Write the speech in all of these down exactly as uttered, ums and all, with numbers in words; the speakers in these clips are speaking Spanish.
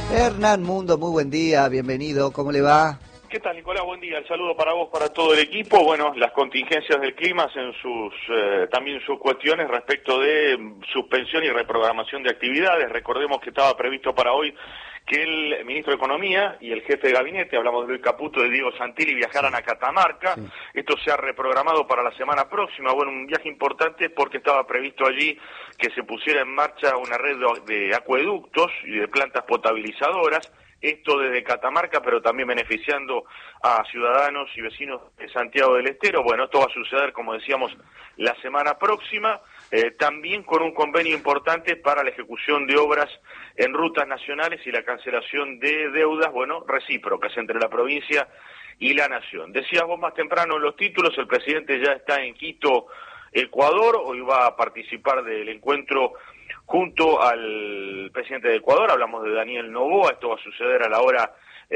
Hernán Mundo, muy buen día, bienvenido, ¿cómo le va? ¿Qué tal, Nicolás? Buen día. El saludo para vos, para todo el equipo. Bueno, las contingencias del clima hacen sus, eh, también sus cuestiones respecto de suspensión y reprogramación de actividades. Recordemos que estaba previsto para hoy que el ministro de Economía y el jefe de gabinete, hablamos de Luis Caputo, de Diego Santilli, viajaran a Catamarca. Sí. Esto se ha reprogramado para la semana próxima. Bueno, un viaje importante porque estaba previsto allí que se pusiera en marcha una red de acueductos y de plantas potabilizadoras. Esto desde Catamarca, pero también beneficiando a ciudadanos y vecinos de Santiago del Estero. Bueno, esto va a suceder, como decíamos, la semana próxima, eh, también con un convenio importante para la ejecución de obras en rutas nacionales y la cancelación de deudas, bueno, recíprocas entre la provincia y la nación. Decías vos más temprano en los títulos, el presidente ya está en Quito, Ecuador, hoy va a participar del encuentro junto al presidente de Ecuador, hablamos de Daniel Noboa. Esto va a suceder a la hora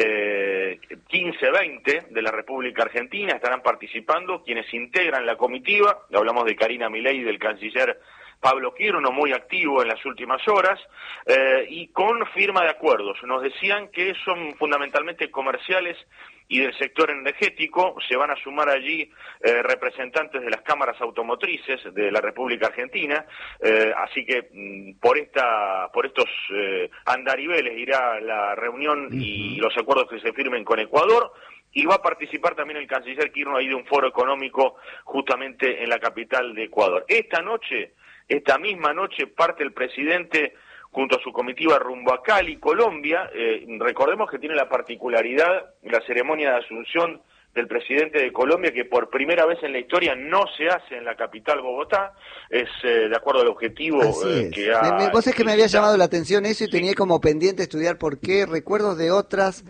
eh, quince veinte de la República Argentina. Estarán participando quienes integran la comitiva, hablamos de Karina Milei y del canciller Pablo Quirno, muy activo en las últimas horas, eh, y con firma de acuerdos. Nos decían que son fundamentalmente comerciales y del sector energético. Se van a sumar allí eh, representantes de las cámaras automotrices de la República Argentina, eh, así que mm, por esta por estos eh, andariveles irá la reunión y los acuerdos que se firmen con Ecuador. Y va a participar también el canciller Quirno ahí de un foro económico justamente en la capital de Ecuador. Esta noche, esta misma noche, parte el presidente junto a su comitiva rumbo a Cali, Colombia. Eh, recordemos que tiene la particularidad, la ceremonia de asunción del presidente de Colombia, que por primera vez en la historia no se hace en la capital Bogotá, es eh, de acuerdo al objetivo eh, que ha... Me, me, vos es que me había llamado la atención eso y sí. Tenía como pendiente estudiar por qué recuerdos de otras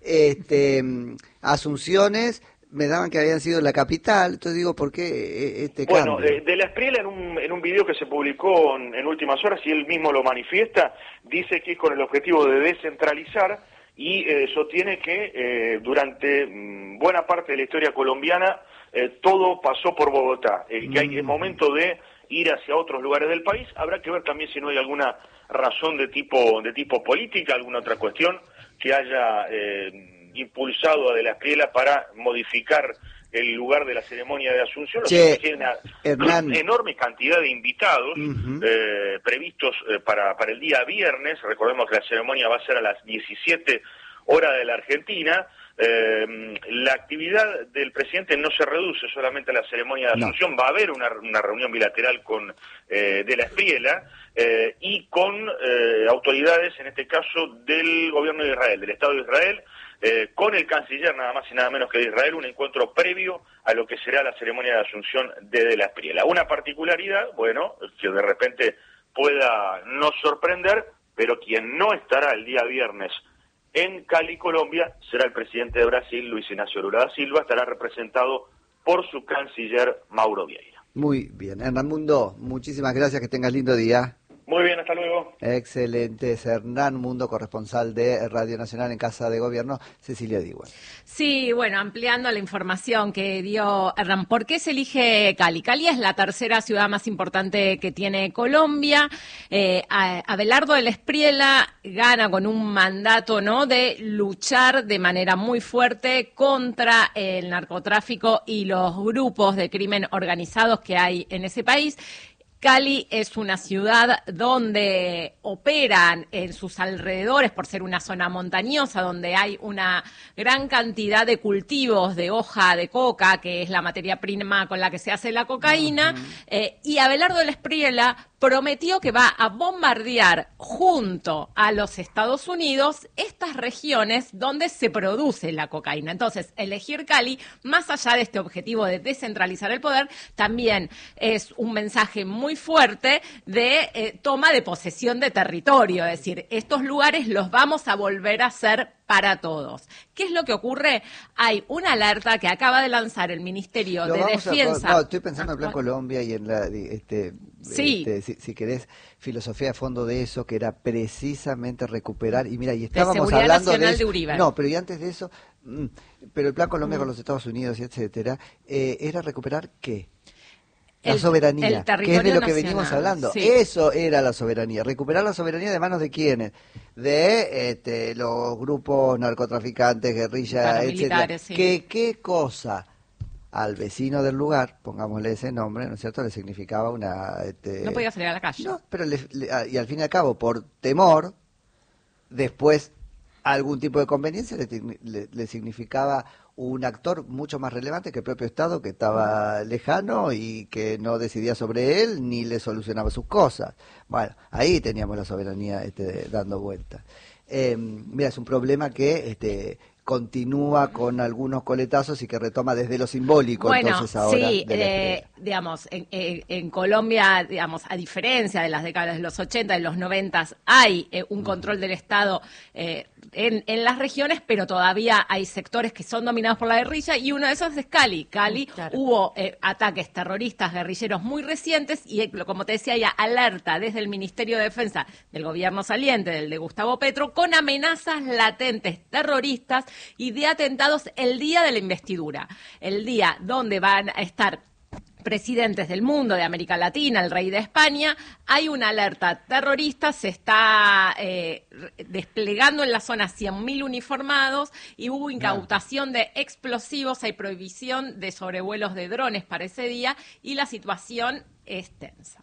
este, asunciones me daban que habían sido en la capital. Entonces digo, ¿por qué este bueno, cambio? Bueno, eh, de la Espriella en un, en un video que se publicó en, en últimas horas, y él mismo lo manifiesta, dice que es con el objetivo de descentralizar y eh, sostiene que eh, durante mm, buena parte de la historia colombiana eh, todo pasó por Bogotá, eh, que hay, es momento de ir hacia otros lugares del país. Habrá que ver también si no hay alguna razón de tipo de tipo política, alguna otra cuestión que haya eh, impulsado a De la Espriella para modificar el lugar de la ceremonia de asunción. Che, tiene una Hernán. enorme cantidad de invitados uh-huh. eh, previstos eh, para, para el día viernes. Recordemos que la ceremonia va a ser a las diecisiete horas de la Argentina. Eh, la actividad del presidente no se reduce solamente a la ceremonia de asunción, no. Va a haber una, una reunión bilateral con eh, De la Espriella eh, y con eh, autoridades, en este caso del gobierno de Israel, del Estado de Israel, Eh, con el canciller nada más y nada menos que de Israel, un encuentro previo a lo que será la ceremonia de asunción de De la Espriella. Una particularidad, bueno, que de repente pueda no sorprender, pero quien no estará el día viernes en Cali, Colombia, será el presidente de Brasil, Luis Ignacio Lula da Silva. Estará representado por su canciller Mauro Vieira. Muy bien, Hernán Mundo, muchísimas gracias, que tengas lindo día. Muy bien, hasta luego. Excelente, es Hernán Mundo, corresponsal de Radio Nacional en Casa de Gobierno. Cecilia Diwan. Sí, bueno, ampliando la información que dio Hernán, ¿por qué se elige Cali? Cali es la tercera ciudad más importante que tiene Colombia. Eh, Abelardo de la Espriella gana con un mandato, ¿no?, de luchar de manera muy fuerte contra el narcotráfico y los grupos de crimen organizados que hay en ese país. Cali es una ciudad donde operan en sus alrededores, por ser una zona montañosa, donde hay una gran cantidad de cultivos de hoja de coca, que es la materia prima con la que se hace la cocaína, uh-huh. eh, y Abelardo de la Espriella prometió que va a bombardear junto a los Estados Unidos estas regiones donde se produce la cocaína. Entonces, elegir Cali, más allá de este objetivo de descentralizar el poder, también es un mensaje muy fuerte de eh, toma de posesión de territorio, es decir, estos lugares los vamos a volver a hacer para todos. ¿Qué es lo que ocurre? Hay una alerta que acaba de lanzar el Ministerio Lo de Defensa. A, no, estoy pensando en Plan Colombia y en la, este, sí. este, si, si querés, filosofía a fondo de eso, que era precisamente recuperar, y mira, y estábamos de hablando Nacional de, eso, de Uribe. No, pero y antes de eso, pero el Plan Colombia mm. con los Estados Unidos y etcétera, eh, era recuperar ¿qué? La El- soberanía, el que es de territorio lo que nacional, venimos hablando. sí. Eso era la soberanía. Recuperar la soberanía de manos de quiénes? De este, los grupos narcotraficantes, guerrillas, etcétera. Paramilitares, sí. ¿Qué, ¿Qué cosa al vecino del lugar, pongámosle ese nombre, ¿no es cierto?, le significaba una... Este, No podía salir a la calle. No, pero le- le- a- y al fin y al cabo, por temor, después algún tipo de conveniencia le, tigni- le- le significaba un actor mucho más relevante que el propio Estado, que estaba lejano y que no decidía sobre él ni le solucionaba sus cosas. Bueno, ahí teníamos la soberanía este, dando vueltas. Eh, mira, es un problema que este, continúa con algunos coletazos y que retoma desde lo simbólico, Bueno, entonces ahora. sí, de la eh, estrella. digamos, en, en- en Colombia, digamos, a diferencia de las décadas de los ochenta, de los noventa, hay eh, un control del Estado eh, en, en las regiones, pero todavía hay sectores que son dominados por la guerrilla y uno de esos es Cali. Cali Claro. hubo eh, ataques terroristas, guerrilleros muy recientes y, eh, como te decía, ya alerta desde el Ministerio de Defensa del gobierno saliente, del de Gustavo Petro, con amenazas latentes terroristas y de atentados el día de la investidura, el día donde van a estar presidentes del mundo, de América Latina, el rey de España. Hay una alerta terrorista, se está eh, desplegando en la zona cien mil uniformados y hubo incautación de explosivos, hay prohibición de sobrevuelos de drones para ese día y la situación es tensa.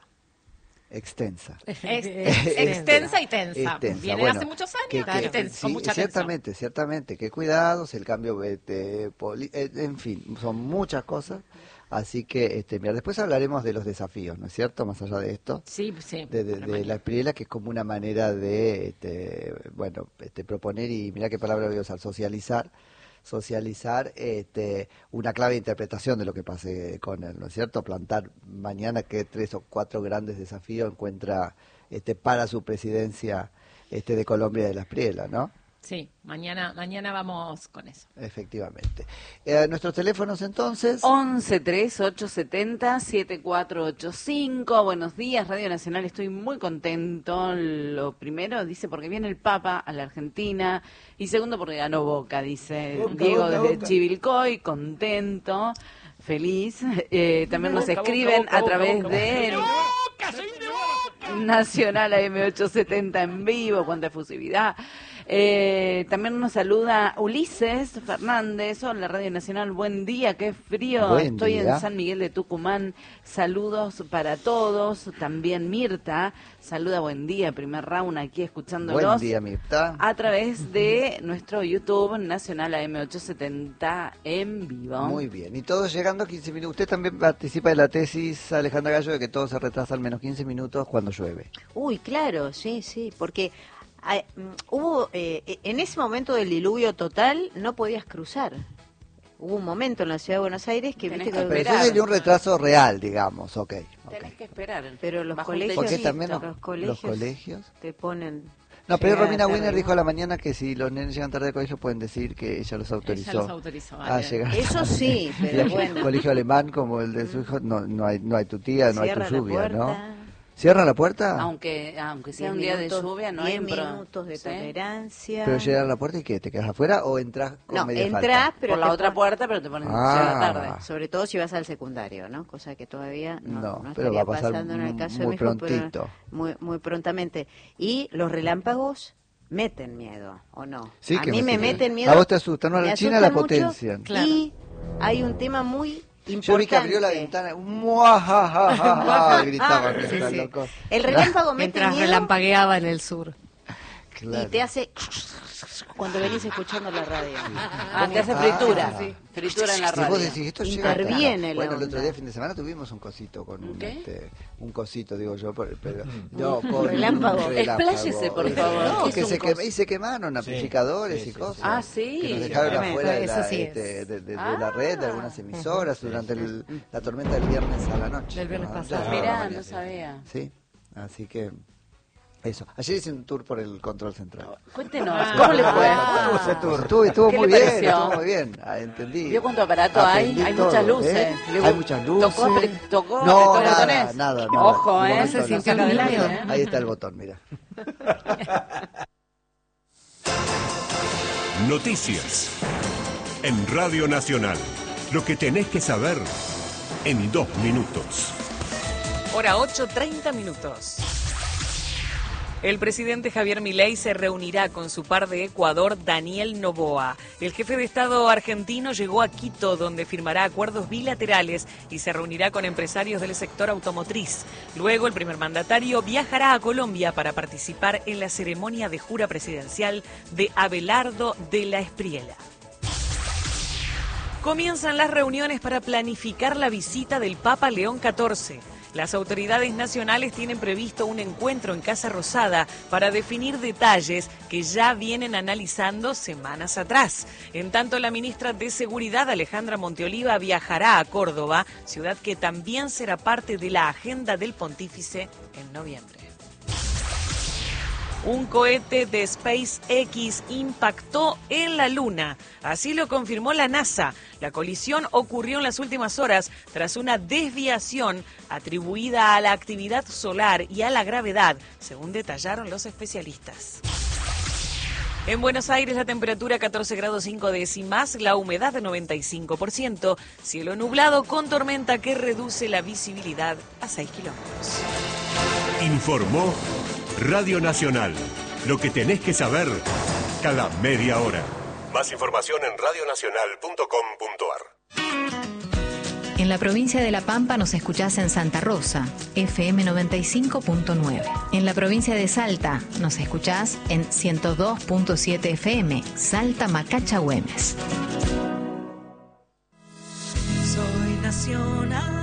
Extensa. Es, es extensa y tensa. Extensa. Viene Bueno, hace muchos que- años que- y tensa, con sí, mucha ciertamente, tensión. ciertamente, que cuidados, el cambio, este, poli- eh, en fin, son muchas cosas. Así que, este, mira, después hablaremos de los desafíos, ¿no es cierto? Más allá de esto, Sí, sí. de, de- de la Espriela, que es como una manera de, este, bueno, este, proponer, y mira qué palabra voy a usar, socializar, socializar este, una clave de interpretación de lo que pase con él, ¿no es cierto? Plantar mañana que tres o cuatro grandes desafíos encuentra este, para su presidencia este, de Colombia de la Espriela, ¿no? Sí, mañana, mañana vamos con eso. Efectivamente. Eh, nuestros teléfonos entonces. once tres ocho setenta siete cuatro ocho cinco. Buenos días, Radio Nacional. Estoy muy contento. Lo primero, dice, porque viene el Papa a la Argentina. Y segundo, porque ganó Boca, dice Boca, Diego Boca, desde Boca. Chivilcoy. Contento, feliz. Eh, también nos Boca, escriben Boca, a Boca, través Boca, de Nacional A M ochocientos setenta en vivo. Cuánta efusividad. Eh, también nos saluda Ulises Fernández. Hola, Radio Nacional, buen día, qué frío. Buen Estoy día. en San Miguel de Tucumán. Saludos para todos. También Mirta, saluda, buen día. Primer round aquí escuchándolos. Buen día, Mirta. A través de nuestro YouTube Nacional A M ochocientos setenta en vivo. Muy bien. Y todos llegando a quince minutos. Usted también participa de la tesis, Alejandra Gallo, de que todo se retrasa al menos quince minutos cuando llueve. Uy, claro, sí, sí, porque ah, mm, hubo, eh, en ese momento del diluvio total no podías cruzar. Hubo un momento en la ciudad de Buenos Aires que Tenés viste que que... Pero esperar. eso sería un retraso real, digamos, ok. Tenés ok. que esperar. Pero los Bajo un colegios, ¿Por qué techito. también no? los colegios, Los colegios. te ponen... No, pero llegar Romina tarde, Wiener ¿no? dijo a la mañana que si los nenes llegan tarde al colegio pueden decir que ella los autorizó, Ella los autorizó, a vale. llegar. Eso sí, Y pero aquí, bueno. colegio alemán como el de su hijo, no, no hay, no hay tu tía, no hay tu Cierra la lluvia, ¿no? puerta. ¿Cierra la puerta? Aunque, aunque sea diez un día minutos- de lluvia, no hay diez pro- minutos de ¿sí? tolerancia. Pero cierran la puerta y ¿qué? ¿Te quedas afuera o entras con No, media entras, falta? pero Por la te otra pon- puerta, pero te ponen Ah. llega tarde. Sobre todo si vas al secundario, ¿no? Cosa que todavía no, No, no pero estaría va a pasar pasando en el mu- caso de muy mi hijo, pero prontito. muy, muy prontamente. Y los relámpagos meten miedo, ¿o no? Sí, a que mí me meten miedo. meten miedo. A vos te asustan, no, a la me China la asustan mucho, potencian. Claro. Y hay un tema muy importante. Yo vi que abrió la ventana, ¡muajajaja! gritaban, Sí, están sí. locos. El relámpago mete Mientras miedo relampagueaba en el sur. Claro. y te hace cuando venís escuchando la radio. Ah, te hace fritura. Ah. Fritura en la Y vos radio. decís, esto llega hasta acá. Interviene la Bueno, el otro onda. día, fin de semana, tuvimos un cosito con un, ¿Qué? este, un cosito, digo yo, pero, pero- no, con relámpago. un relámpago. Expláyese, por Eh, favor. No, ¿Qué es que un se, cos? quema- y se quemaron amplificadores Sí, y sí, cosas. Ah, sí. Que nos dejaron Tremendo, afuera de eso la, sí es. este, de, de- de Ah. la red de algunas emisoras durante el- la tormenta del viernes a la noche. Del viernes Ah, pasado. ya, Mirá, mañana. no sabía. Sí, así que eso. Ayer hice un tour por el control central. Cuéntenos, ¿cómo le fue? ¿Cómo fue el tour? Estuvo, estuvo ¿Qué muy le bien, pareció? estuvo muy bien. Ah, entendí. ¿Vio cuánto aparato hay? Aprendí Hay todo, muchas luces. ¿eh? Le- Hay muchas luces. ¿Tocó, pre- tocó, no, apretó nada, botones? nada, nada. Ojo, De ¿eh? momento Se no. sintió un niño, ¿eh? Ahí está el botón, mira. Noticias. En Radio Nacional. Lo que tenés que saber en dos minutos. Hora ocho, treinta minutos. El presidente Javier Milei se reunirá con su par de Ecuador, Daniel Noboa. El jefe de Estado argentino llegó a Quito, donde firmará acuerdos bilaterales y se reunirá con empresarios del sector automotriz. Luego, el primer mandatario viajará a Colombia para participar en la ceremonia de jura presidencial de Abelardo de la Espriella. Comienzan las reuniones para planificar la visita del Papa León catorce. Las autoridades nacionales tienen previsto un encuentro en Casa Rosada para definir detalles que ya vienen analizando semanas atrás. En tanto, la ministra de Seguridad, Alejandra Monteoliva, viajará a Córdoba, ciudad que también será parte de la agenda del pontífice en noviembre. Un cohete de SpaceX impactó en la Luna. Así lo confirmó la NASA. La colisión ocurrió en las últimas horas tras una desviación atribuida a la actividad solar y a la gravedad, según detallaron los especialistas. En Buenos Aires la temperatura catorce grados cinco décimas, la humedad de noventa y cinco por ciento, cielo nublado con tormenta que reduce la visibilidad a seis kilómetros. Informó Radio Nacional. Lo que tenés que saber cada media hora. Más información en radio nacional punto com punto a r. En la provincia de La Pampa nos escuchás en Santa Rosa, F M noventa y cinco punto nueve. En la provincia de Salta nos escuchás en ciento dos punto siete F M, Salta Macacha Güemes. Soy nacional.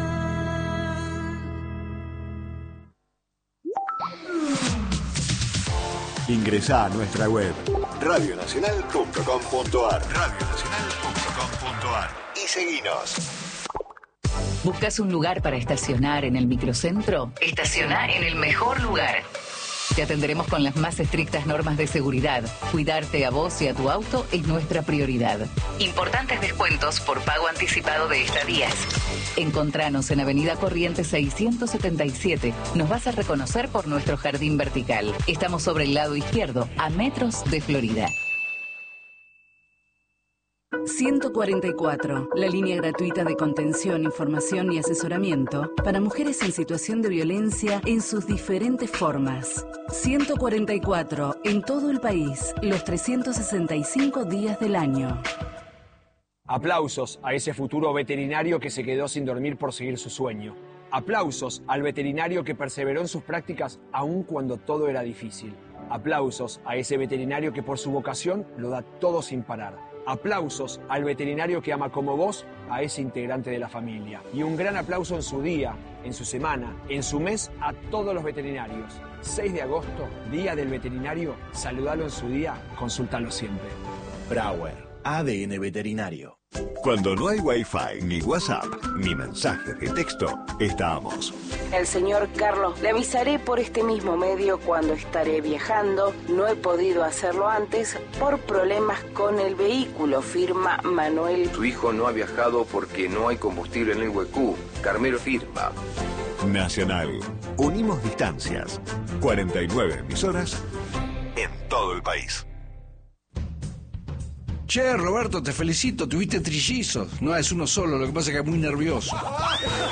Ingresá a nuestra web radio nacional punto com punto a r. radio nacional punto com punto a r. Y seguinos. ¿Buscas un lugar para estacionar en el microcentro? Estaciona en el mejor lugar. Te atenderemos con las más estrictas normas de seguridad. Cuidarte a vos y a tu auto es nuestra prioridad. Importantes descuentos por pago anticipado de estadías. Encontranos en Avenida Corrientes seiscientos setenta y siete. Nos vas a reconocer por nuestro jardín vertical. Estamos sobre el lado izquierdo, a metros de Florida. ciento cuarenta y cuatro, la línea gratuita de contención, información y asesoramiento para mujeres en situación de violencia en sus diferentes formas. ciento cuarenta y cuatro, en todo el país, los trescientos sesenta y cinco días del año. Aplausos a ese futuro veterinario que se quedó sin dormir por seguir su sueño. Aplausos al veterinario que perseveró en sus prácticas aun cuando todo era difícil. Aplausos a ese veterinario que por su vocación lo da todo sin parar. Aplausos al veterinario que ama como vos a ese integrante de la familia. Y un gran aplauso en su día, en su semana, en su mes a todos los veterinarios. seis de agosto, Día del Veterinario. Saludalo en su día, consúltalo siempre. Brauer, A D N Veterinario. Cuando no hay Wi-Fi, ni WhatsApp, ni mensajes de texto, estamos. El señor Carlos, le avisaré por este mismo medio cuando estaré viajando. No he podido hacerlo antes por problemas con el vehículo, firma Manuel. Su hijo no ha viajado porque no hay combustible en el Huecú. Carmelo firma. Nacional. Unimos distancias. cuarenta y nueve emisoras en todo el país. Che, Roberto, te felicito, tuviste trillizos. No es uno solo, lo que pasa es que es muy nervioso.